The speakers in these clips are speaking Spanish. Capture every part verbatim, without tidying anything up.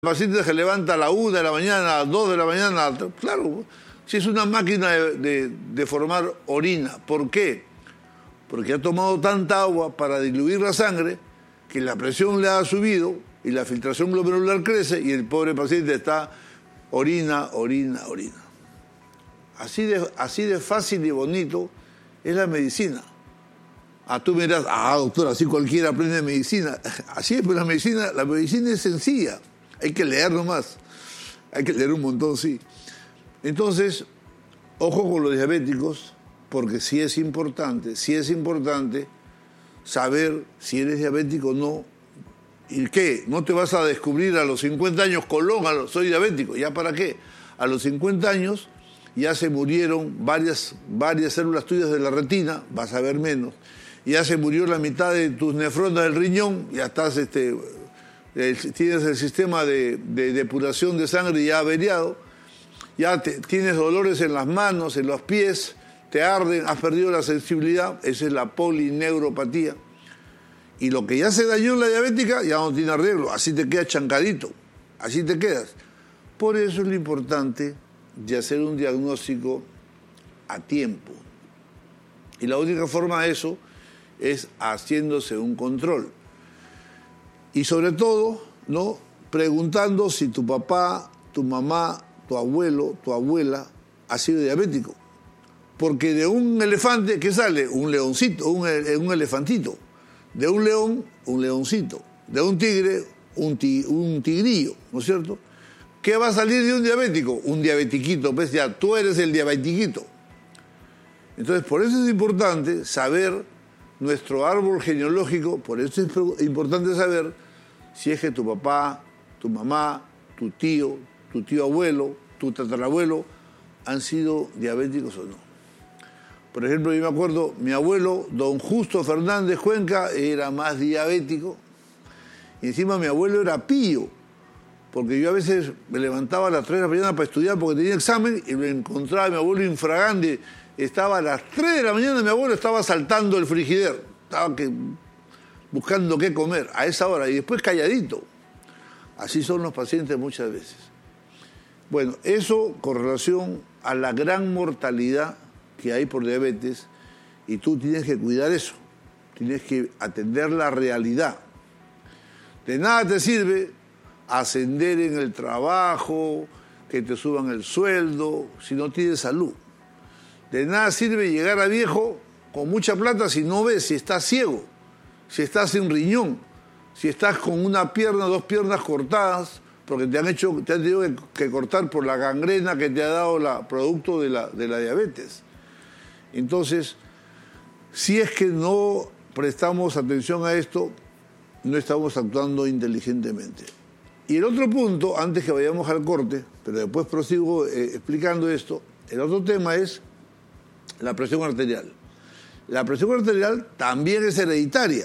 paciente se levanta a la una de la mañana, a las dos de la mañana, claro, si es una máquina de, de, de formar orina. ¿Por qué? Porque ha tomado tanta agua para diluir la sangre que la presión le ha subido y la filtración glomerular crece y el pobre paciente está orina, orina, orina. Así de, así de fácil y bonito es la medicina. Ah, tú me dirás, ah, doctor, así cualquiera aprende medicina. Así es, pues la medicina, la medicina es sencilla. Hay que leer nomás. Hay que leer un montón, sí. Entonces, ojo con los diabéticos, porque sí es importante, sí es importante saber si eres diabético o no. ¿Y qué? No te vas a descubrir a los cincuenta años, Colón, soy diabético. ¿Ya para qué? A los cincuenta años ya se murieron varias, varias células tuyas de la retina, vas a ver menos. Ya se murió la mitad de tus nefronas del riñón, ya estás, este, el, tienes el sistema de, de depuración de sangre ya averiado, ya te, tienes dolores en las manos, en los pies, te arden, has perdido la sensibilidad, esa es la polineuropatía. Y lo que ya se dañó en la diabética ya no tiene arreglo, así te quedas chancadito, así te quedas. Por eso es lo importante de hacer un diagnóstico a tiempo. Y la única forma de eso es haciéndose un control. Y sobre todo, ¿no?, preguntando si tu papá, tu mamá, tu abuelo, tu abuela ha sido diabético. Porque de un elefante, ¿qué sale? Un leoncito, un, un elefantito. De un león, un leoncito. De un tigre, un, ti, un tigrillo, ¿no es cierto? ¿Qué va a salir de un diabético? Un diabetiquito, pues ya, tú eres el diabetiquito. Entonces, por eso es importante saber nuestro árbol genealógico, por eso es importante saber si es que tu papá, tu mamá, tu tío, tu tío abuelo, tu tatarabuelo han sido diabéticos o no. Por ejemplo, yo me acuerdo, mi abuelo, don Justo Fernández Cuenca, era más diabético, y encima mi abuelo era pío, porque yo a veces me levantaba a las tres de la mañana para estudiar porque tenía examen y me encontraba a mi abuelo infragante. Estaba a las tres de la mañana, mi abuelo estaba saltando el frigider, estaba que, buscando qué comer a esa hora y después calladito. Así son los pacientes muchas veces. Bueno, eso con relación a la gran mortalidad que hay por diabetes, y tú tienes que cuidar eso, tienes que atender la realidad. De nada te sirve ascender en el trabajo, que te suban el sueldo, si no tienes salud. De nada sirve llegar a viejo con mucha plata si no ves, si estás ciego, si estás sin riñón, si estás con una pierna, dos piernas cortadas, porque te han hecho, te han tenido que, que cortar por la gangrena que te ha dado la producto de la, de la diabetes. Entonces, si es que no prestamos atención a esto, no estamos actuando inteligentemente. Y el otro punto, antes que vayamos al corte, pero después prosigo eh, explicando esto, el otro tema es la presión arterial. La presión arterial también es hereditaria.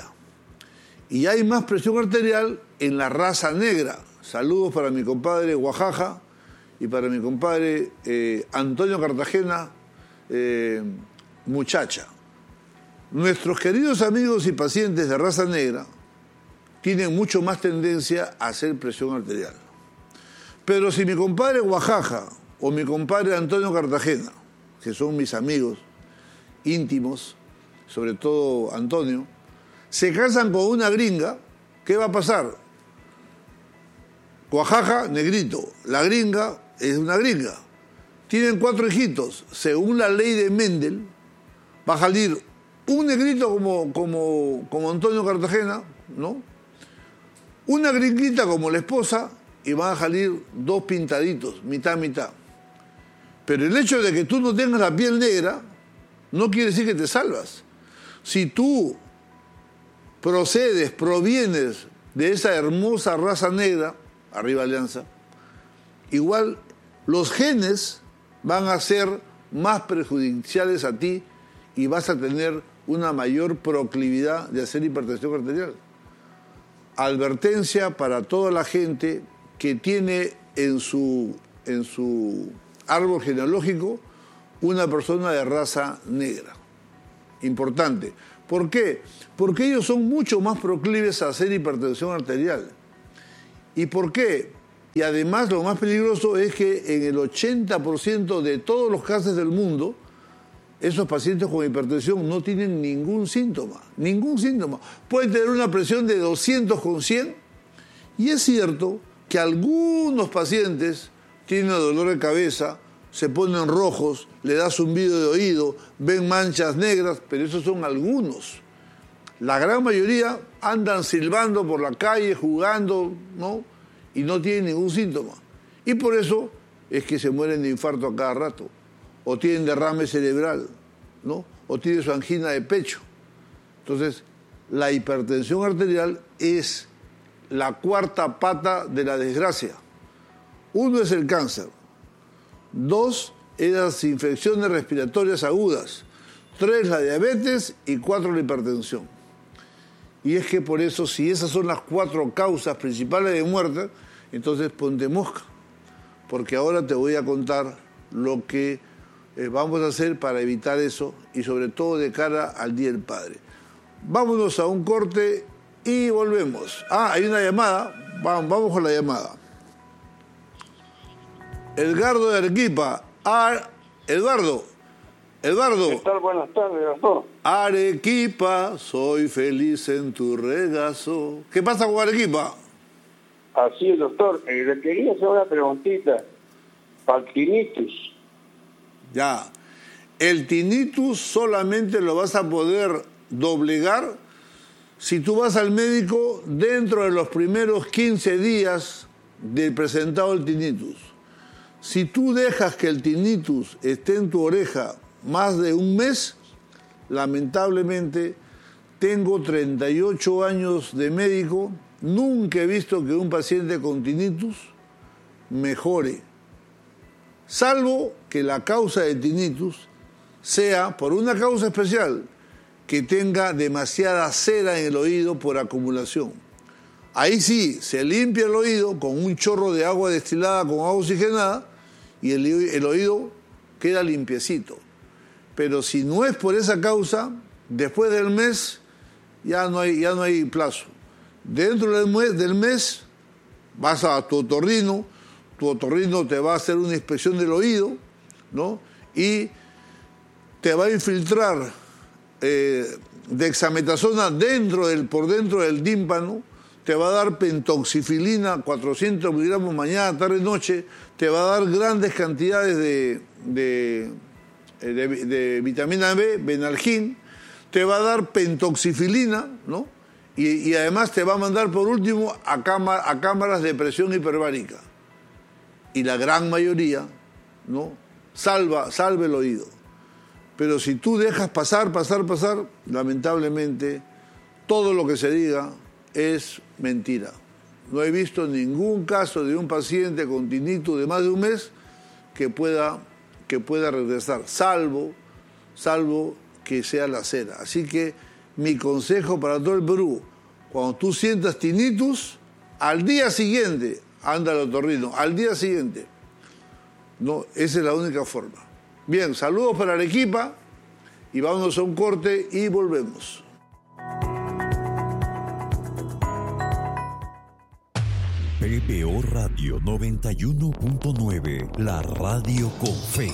Y hay más presión arterial en la raza negra. Saludos para mi compadre Oaxaca y para mi compadre eh, Antonio Cartagena, eh, muchacha. Nuestros queridos amigos y pacientes de raza negra tienen mucho más tendencia a hacer presión arterial. Pero si mi compadre Oaxaca o mi compadre Antonio Cartagena, que son mis amigos íntimos, sobre todo Antonio, se casan con una gringa, ¿qué va a pasar? Oaxaca, negrito. La gringa es una gringa. Tienen cuatro hijitos. Según la ley de Mendel, va a salir un negrito como, como, como Antonio Cartagena, ¿no? Una gringuita como la esposa y van a salir dos pintaditos, mitad, mitad. Pero el hecho de que tú no tengas la piel negra no quiere decir que te salvas. Si tú procedes, provienes de esa hermosa raza negra, arriba Alianza, igual los genes van a ser más perjudiciales a ti y vas a tener una mayor proclividad de hacer hipertensión arterial. Advertencia para toda la gente que tiene en su, en su árbol genealógico una persona de raza negra. Importante. ¿Por qué? Porque ellos son mucho más proclives a hacer hipertensión arterial. ¿Y por qué? Y además lo más peligroso es que en el ochenta por ciento de todos los casos del mundo, esos pacientes con hipertensión no tienen ningún síntoma, ningún síntoma. Pueden tener una presión de doscientos con cien, y es cierto que algunos pacientes tienen dolor de cabeza, se ponen rojos, le da zumbido de oído, ven manchas negras, pero esos son algunos. La gran mayoría andan silbando por la calle, jugando, ¿no? Y no tienen ningún síntoma. Y por eso es que se mueren de infarto a cada rato, o tienen derrame cerebral, ¿no? O tienen su angina de pecho. Entonces, la hipertensión arterial es la cuarta pata de la desgracia. Uno es el cáncer. Dos es las infecciones respiratorias agudas. Tres, la diabetes. Y cuatro, la hipertensión. Y es que por eso, si esas son las cuatro causas principales de muerte, entonces ponte mosca. Porque ahora te voy a contar lo que eh, vamos a hacer para evitar eso, y sobre todo de cara al Día del Padre. Vámonos a un corte y volvemos. Ah, hay una llamada. Vamos, vamos con la llamada. Edgardo de Arequipa. Ah, Eduardo. Eduardo. ¿Qué tal? Buenas tardes, doctor. Arequipa, soy feliz en tu regazo. ¿Qué pasa con Arequipa? Así es, doctor. Eh, le quería hacer una preguntita. Para el tinnitus. Ya. El tinnitus solamente lo vas a poder doblegar si tú vas al médico dentro de los primeros quince días del presentado del tinnitus. Si tú dejas que el tinnitus esté en tu oreja más de un mes, lamentablemente, tengo treinta y ocho años de médico, nunca he visto que un paciente con tinnitus mejore, salvo que la causa de tinnitus sea por una causa especial, que tenga demasiada cera en el oído por acumulación. Ahí sí, se limpia el oído con un chorro de agua destilada con agua oxigenada y el, el oído queda limpiecito. Pero si no es por esa causa, después del mes ya no hay, ya no hay plazo. Dentro del mes, del mes vas a tu otorrino, tu otorrino te va a hacer una inspección del oído, ¿no? Y te va a infiltrar eh, dexametasona dentro del, por dentro del tímpano, te va a dar pentoxifilina, cuatrocientos miligramos mañana, tarde y noche, te va a dar grandes cantidades de, de, de, de vitamina B, Benalgin, te va a dar pentoxifilina, ¿no? Y, y además te va a mandar por último a, cama, a cámaras de presión hiperbárica. Y la gran mayoría, ¿no? Salva, salva el oído. Pero si tú dejas pasar, pasar, pasar, lamentablemente todo lo que se diga es mentira. No he visto ningún caso de un paciente con tinnitus de más de un mes que pueda, que pueda regresar, salvo, salvo que sea la cera. Así que mi consejo para todo el Perú, cuando tú sientas tinnitus, al día siguiente, anda al otorrino, al día siguiente. No, esa es la única forma. Bien, saludos para Arequipa y vámonos a un corte y volvemos. P P O Radio noventa y uno punto nueve, la radio con fe.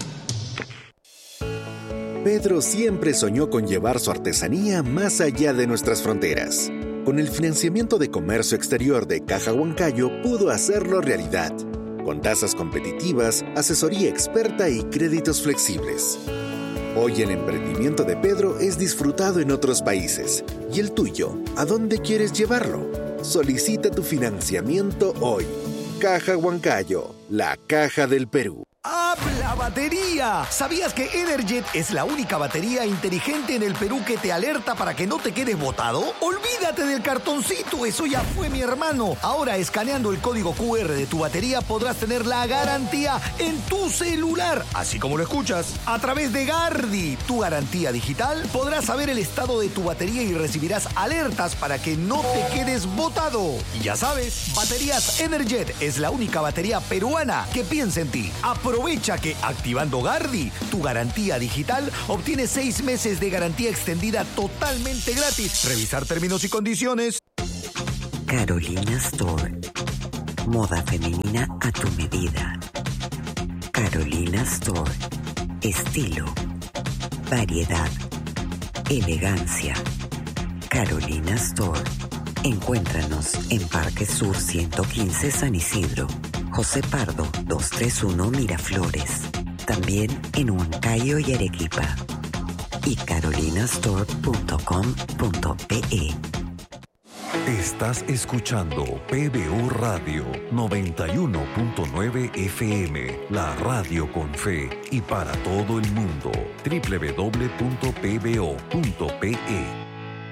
Pedro siempre soñó con llevar su artesanía más allá de nuestras fronteras. Con el financiamiento de comercio exterior de Caja Huancayo pudo hacerlo realidad, con tasas competitivas, asesoría experta y créditos flexibles. Hoy el emprendimiento de Pedro es disfrutado en otros países. ¿Y el tuyo? ¿A dónde quieres llevarlo? Solicita tu financiamiento hoy. Caja Huancayo, la caja del Perú. ¡Habla batería! ¿Sabías que Energet es la única batería inteligente en el Perú que te alerta para que no te quedes botado? Olvídate del cartoncito, eso ya fue, mi hermano. Ahora, escaneando el código cu erre de tu batería, podrás tener la garantía en tu celular, así como lo escuchas. A través de Gardi, tu garantía digital, podrás saber el estado de tu batería y recibirás alertas para que no te quedes botado. Y ya sabes, Baterías Energet es la única batería peruana que piensa en ti. Aprovecha que activando Gardi, tu garantía digital, obtienes seis meses de garantía extendida totalmente gratis. Revisar términos y condiciones. Carolina Store. Moda femenina a tu medida. Carolina Store. Estilo, variedad, elegancia. Carolina Store. Encuéntranos en Parque Sur ciento quince San Isidro, José Pardo doscientos treinta y uno Miraflores. También en Huancayo y Arequipa. Y carolinastore punto com punto pe. Estás escuchando P B O Radio noventa y uno punto nueve F M, la radio con fe y para todo el mundo. doble u doble u doble u punto p b o punto p e.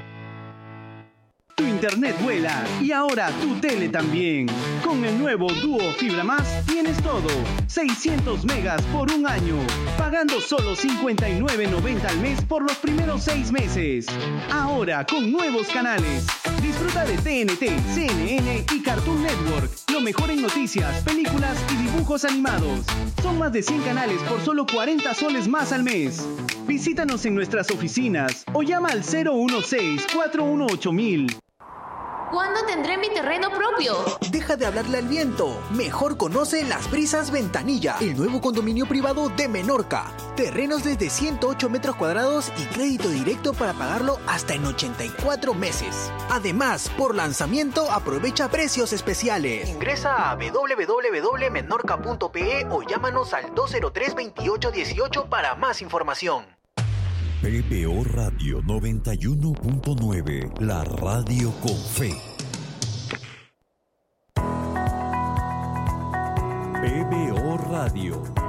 Tu internet vuela y ahora tu tele también. Con el nuevo Duo Fibra Más tienes todo. seiscientos megas por un año, pagando solo cincuenta y nueve noventa al mes por los primeros seis meses. Ahora con nuevos canales. Disfruta de T N T, C N N y Cartoon Network. Lo mejor en noticias, películas y dibujos animados. Son más de cien canales por solo cuarenta soles más al mes. Visítanos en nuestras oficinas o llama al cero uno seis, cuatro uno ocho mil. ¿Cuándo tendré mi terreno propio? Deja de hablarle al viento. Mejor conoce Las Brisas Ventanilla, el nuevo condominio privado de Menorca. Terrenos desde ciento ocho metros cuadrados y crédito directo para pagarlo hasta en ochenta y cuatro meses. Además, por lanzamiento aprovecha precios especiales. Ingresa a doble u doble u doble u punto menorca punto pe e o llámanos al dos cero tres, veintiocho dieciocho para más información. P B O Radio noventa y uno punto nueve, la radio con fe. P B O Radio.